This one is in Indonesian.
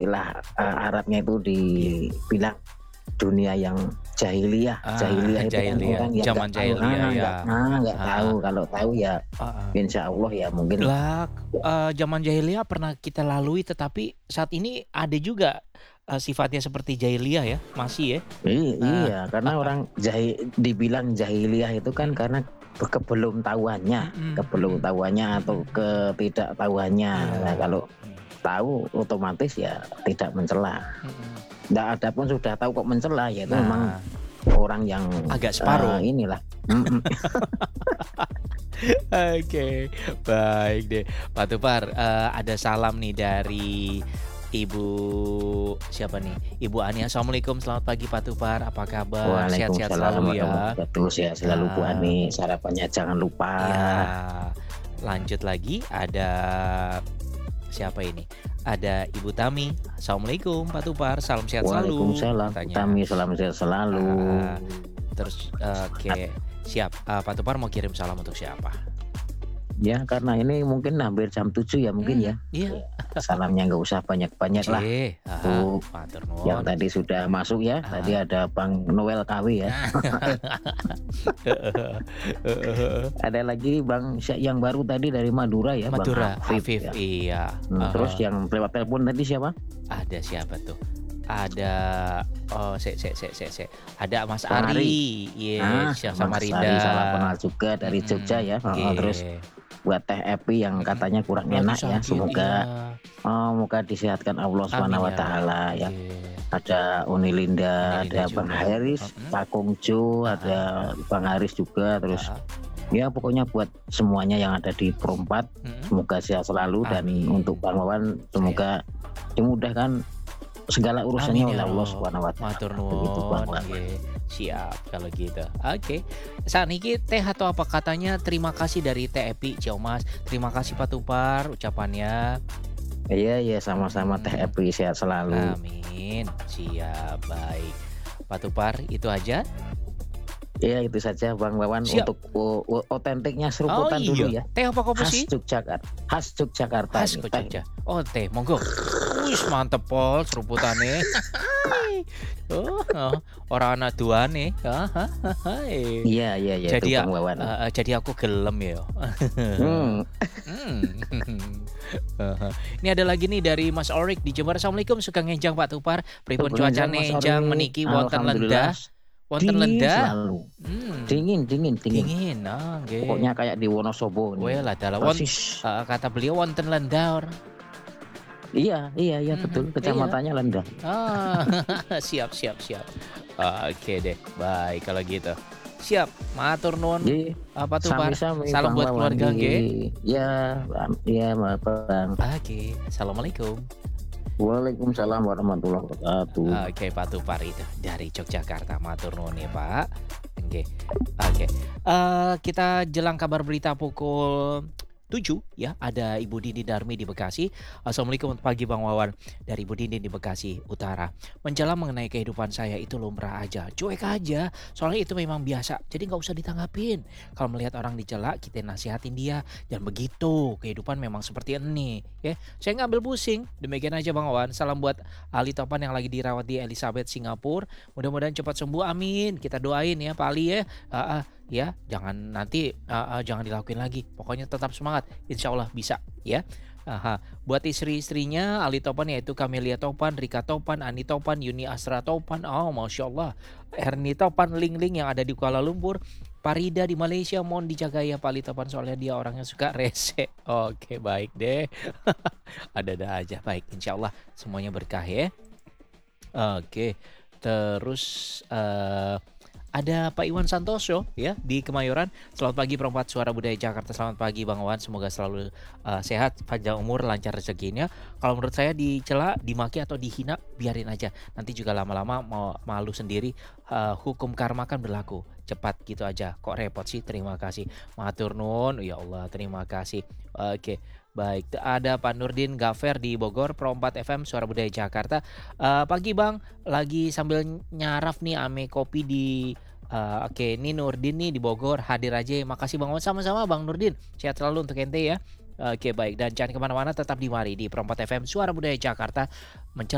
istilah Arabnya itu dibilang dunia yang jahiliyah. Jahiliyah itu kan Jahiliyah, orang yang nggak zaman tahu, jahiliyah ya. nggak tahu. Kalau tahu ya Heeh. insya Allah ya mungkin. Lah, zaman jahiliyah pernah kita lalui, tetapi saat ini ada juga sifatnya seperti jahiliyah ya, masih ya. Nah, Iya, karena orang dibilang jahiliyah itu kan karena kebelum tahuannya atau mhm. ketidaktahuannya. Nah, Iya, kalau tahu otomatis ya tidak mencela. mhm. Nah, ada pun sudah tahu kok mencela ya itu memang Nah, orang yang agak separuh. inilah. Mm-mm. Oke, baik deh. Pak Tupar, ada salam nih dari Ibu siapa nih? Ibu Ani. Assalamualaikum, selamat pagi Pak Tupar, apa kabar? Sehat-sehat Waalaikumsalam selalu ya. warahmatullahi wabarakatuh. Sehat selalu Bu Nah, Ani. Sarapannya jangan lupa. iya. Lanjut lagi ada siapa ini? Ada Ibu Tami. Assalamualaikum Pak Tupar, salam sehat selalu Waalaikumsalam Bu katanya. Tami, salam sehat selalu. Ah, terus oke, siap. Pak Tupar mau kirim salam untuk siapa? Ya karena ini mungkin hampir jam 7 ya mungkin ya. Iya. Salamnya nggak usah banyak-banyak lah. Cie, Tuh matur yang nuwun. tadi sudah masuk ya. Tadi ada Bang Noel KW ya. Heeh, heeh. Ada lagi Bang yang baru tadi dari Madura ya, Bang Madura, Afif Afif, ya. iya. Terus yang lewat telepon tadi siapa? Ada siapa tuh? Ada, oh, ada Mas Bang Ari. Ari, yes, yang Bang Ari salam Samarinda. kenal juga dari Jogja ya. Terus Oke. buat Teh Epi yang katanya kurang Lagi enak ya. sakit, iya. Semoga disehatkan Allah Amin Subhanahu wa ya taala Rabb, ya. iya. Ada Uni Linda, Uni Linda ada Bang juga, Haris, Pak Kongjo, ada Bang Haris juga, terus heeh, ya pokoknya buat semuanya yang ada di Perompat semoga sehat selalu dan amin. untuk Bang Wawan semoga dimudahkan segala urusannya Amin oleh ya Allah Rob, Subhanahu wa taala. matur Begitu Bang nuwun, Wawan. nggih. Siap kalau gitu. Oke. Saniki teh atau apa katanya terima kasih dari Teh Epi Ciamas. Terima kasih Pak Tupar ucapannya. Iya sama-sama Teh Mhm. Epi sehat selalu. Amin. Siap, baik. Pak Tupar itu aja? Iya itu saja Bang Wawan Siap. untuk otentiknya Oh seruputan dulu iya, ya. teh apa kopi Khas sih? Yogyakarta. Khas Yogyakarta Khas ini kok teh. Jogja. Oh teh, monggo. Wis mantep pol seruputane. Oh, ora ana duane. Iya itu Jadi Bang Wawan. jadi aku gelem ya. Hmm. Ini ada lagi nih dari Mas Orik di Jember. Assalamualaikum, sugeng enjang Pak Tupar. Pripun Pengenjang cuacane Mas enjang Orik. meniki wonten Alhamdulillah lendah? Wonten dingin lendah? selalu. Hmm, Dingin. dingin. Nggih. Pokoknya kayak di Wonosobo Weh nih. lah dalah Persis. kata beliau wonten lendah. Iya betul. Iya. Kecamatannya Lendah. Ah, siap. Oke deh, baik kalau gitu. Siap, matur nuwun Nggih. Pak Tupar. Sami-sami Salam Bang buat Wawan. keluarga nggih. Iya, Bang. Oke, assalamualaikum. Waalaikumsalam warahmatullahi wabarakatuh. Oke, Pak Tupar itu dari Yogyakarta. Matur nuwun ya, Pak. Oke. Oke. Kita jelang kabar berita pukul 7 ya, ada Ibu Dini Darmi di Bekasi. Assalamualaikum pagi Bang Wawan, dari Ibu Dini di Bekasi Utara. Mencela mengenai kehidupan saya itu lumrah aja, cuek aja. Soalnya itu memang biasa, jadi nggak usah ditanggapin. Kalau melihat orang dicela, kita nasihatin dia. Jangan begitu, kehidupan memang seperti ini. Ya, saya nggak ambil pusing. Demikian aja Bang Wawan. Salam buat Ali Topan yang lagi dirawat di Elizabeth Singapura. Mudah-mudahan cepat sembuh, amin. Kita doain ya Pak Ali ya. Ya, jangan nanti jangan dilakuin lagi. Pokoknya tetap semangat. Insya Allah bisa ya. Buat istri-istrinya Ali Topan yaitu Camelia Topan, Rika Topan, Ani Topan, Yuni Asra Topan. Oh, masya Allah. Erni Topan, Ling yang ada di Kuala Lumpur. Parida di Malaysia, mohon dijaga ya Pak Ali Topan soalnya dia orangnya suka rese. Oke, baik deh. Ada-ada aja. Baik, insya Allah semuanya berkah ya. Oke, terus ada Pak Iwan Santoso ya di Kemayoran. Selamat pagi Perompak Suara Budaya Jakarta. Selamat pagi Bang Wawan. Semoga selalu sehat, panjang umur, lancar rezekinya. Kalau menurut saya dicela, dimaki atau dihina biarin aja. Nanti juga lama-lama mau malu sendiri. Hukum karma kan berlaku. Cepat gitu aja. Kok repot sih? Terima kasih. Matur nuwun. Ya Allah, terima kasih. Oke. Baik, ada Pak Nurdin Gafer di Bogor, Pro 4 FM Suara Budaya Jakarta. Pagi Bang, lagi sambil nyaraf nih ame kopi di oke, ini Nurdin nih di Bogor, hadir aja. Makasih Bang, sama-sama Bang Nurdin. Sehat selalu untuk ente ya. Oke, baik, dan jangan kemana-mana, tetap di mari di Pro 4 FM Suara Budaya Jakarta.